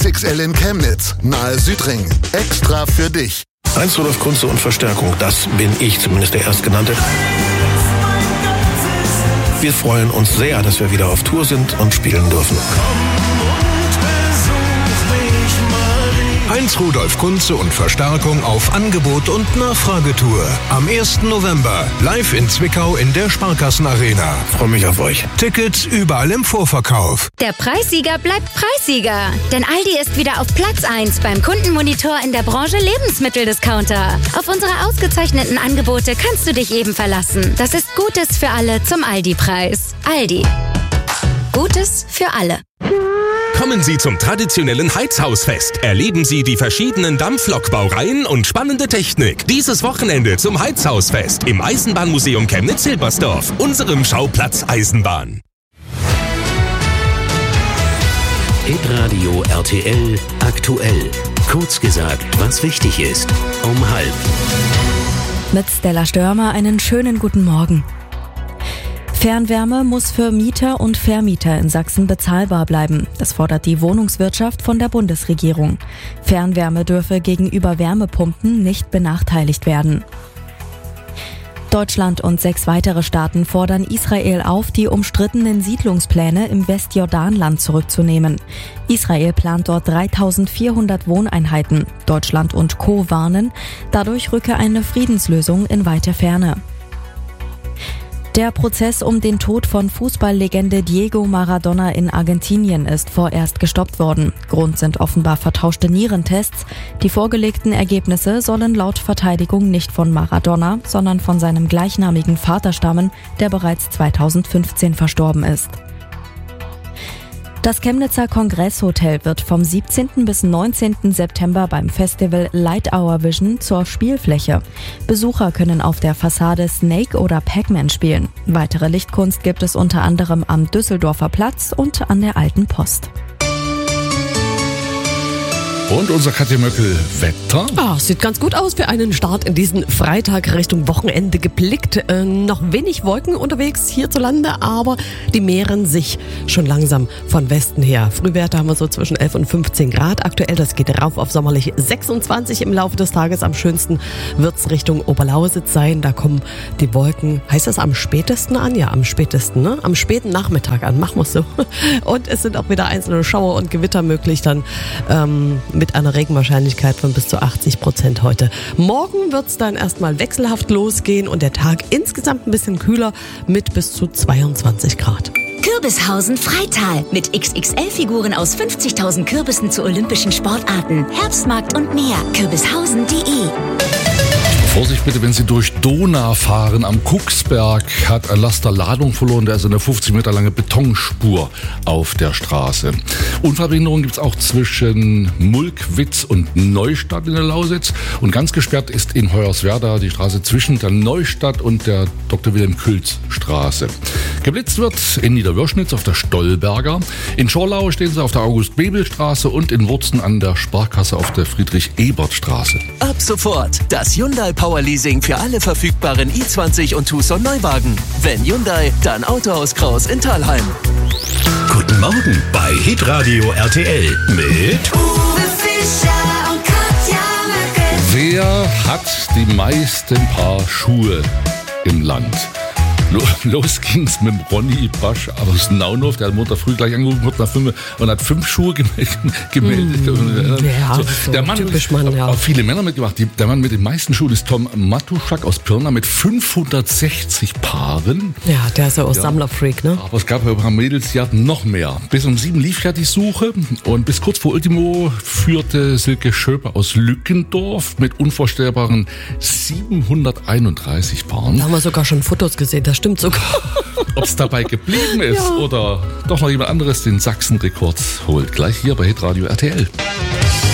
XXL in Chemnitz, nahe Südring. Extra für dich. Heinz Rudolf Kunze und Verstärkung, das bin ich, zumindest der Erstgenannte. Wir freuen uns sehr, dass wir wieder auf Tour sind und spielen dürfen. Heinz Rudolf Kunze und Verstärkung auf Angebot- und Nachfragetour. Am 1. November live in Zwickau in der Sparkassenarena. Freue mich auf euch. Tickets überall im Vorverkauf. Der Preissieger bleibt Preissieger. Denn Aldi ist wieder auf Platz 1 beim Kundenmonitor in der Branche Lebensmitteldiscounter. Auf unsere ausgezeichneten Angebote kannst du dich eben verlassen. Das ist Gutes für alle zum Aldi-Preis. Aldi. Gutes für alle. Kommen Sie zum traditionellen Heizhausfest. Erleben Sie die verschiedenen Dampflokbaureihen und spannende Technik. Dieses Wochenende zum Heizhausfest im Eisenbahnmuseum Chemnitz-Hilbersdorf, unserem Schauplatz Eisenbahn. Hitradio RTL aktuell. Kurz gesagt, was wichtig ist. Um 12:30. Mit Stella Störmer einen schönen guten Morgen. Fernwärme muss für Mieter und Vermieter in Sachsen bezahlbar bleiben. Das fordert die Wohnungswirtschaft von der Bundesregierung. Fernwärme dürfe gegenüber Wärmepumpen nicht benachteiligt werden. Deutschland und 6 weitere Staaten fordern Israel auf, die umstrittenen Siedlungspläne im Westjordanland zurückzunehmen. Israel plant dort 3.400 Wohneinheiten. Deutschland und Co. warnen, dadurch rücke eine Friedenslösung in weite Ferne. Der Prozess um den Tod von Fußballlegende Diego Maradona in Argentinien ist vorerst gestoppt worden. Grund sind offenbar vertauschte Nierentests. Die vorgelegten Ergebnisse sollen laut Verteidigung nicht von Maradona, sondern von seinem gleichnamigen Vater stammen, der bereits 2015 verstorben ist. Das Chemnitzer Kongresshotel wird vom 17. bis 19. September beim Festival Light Hour Vision zur Spielfläche. Besucher können auf der Fassade Snake oder Pac-Man spielen. Weitere Lichtkunst gibt es unter anderem am Düsseldorfer Platz und an der Alten Post. Und unser Katja Möckel, Wetter? Sieht ganz gut aus für einen Start in diesen Freitag Richtung Wochenende geblickt. Noch wenig Wolken unterwegs hierzulande, aber die mehren sich schon langsam von Westen her. Frühwerte haben wir so zwischen 11 und 15 Grad aktuell. Das geht rauf auf sommerlich 26 im Laufe des Tages. Am schönsten wird's Richtung Oberlausitz sein. Da kommen die Wolken, heißt das am spätesten an? Ja, am spätesten, ne? Am späten Nachmittag an, machen wir's so. Und es sind auch wieder einzelne Schauer und Gewitter möglich dann mit einer Regenwahrscheinlichkeit von bis zu 80% heute. Morgen wird es dann erstmal wechselhaft losgehen und der Tag insgesamt ein bisschen kühler mit bis zu 22 Grad. Kürbishausen Freital mit XXL-Figuren aus 50.000 Kürbissen zu olympischen Sportarten. Herbstmarkt und mehr. Kürbishausen.de. Vorsicht bitte, wenn Sie durch Donau fahren. Am Kucksberg hat ein Laster Ladung verloren. Da ist eine 50 Meter lange Betonspur auf der Straße. Unfallbehinderung gibt es auch zwischen Mulkwitz und Neustadt in der Lausitz. Und ganz gesperrt ist in Hoyerswerda die Straße zwischen der Neustadt und der Dr. Wilhelm Külz Straße. Geblitzt wird in Niederwürschnitz auf der Stollberger. In Schorlau stehen sie auf der August-Bebel-Straße und in Wurzen an der Sparkasse auf der Friedrich-Ebert-Straße. Ab sofort das Hyundai Power Leasing für alle verfügbaren i20 und Tucson Neuwagen. Wenn Hyundai, dann Autohaus Kraus in Thalheim. Guten Morgen bei Hitradio RTL mit Uwe Fischer und Katja Möckel. Wer hat die meisten Paar Schuhe im Land? Los ging's mit Ronny Pasch aus Naunhof, der hat Montag früh gleich angerufen, nach 5 und hat 5 Schuhe gemeldet. Ja, so, der Mann, typisch Mann, ja. Auch viele Männer mitgemacht. Der Mann mit den meisten Schuhen ist Tom Matuschak aus Pirna mit 560 Paaren. Ja, der ist ja auch Sammlerfreak, ne? Aber es gab ja ein paar Mädels, die hatten noch mehr. Bis um 7 lief ja die Suche und bis kurz vor Ultimo führte Silke Schöper aus Lückendorf mit unvorstellbaren 731 Paaren. Da haben wir sogar schon Fotos gesehen, das stimmt sogar. Ob es dabei geblieben ist oder doch noch jemand anderes den Sachsen-Rekord holt. Gleich hier bei Hitradio RTL.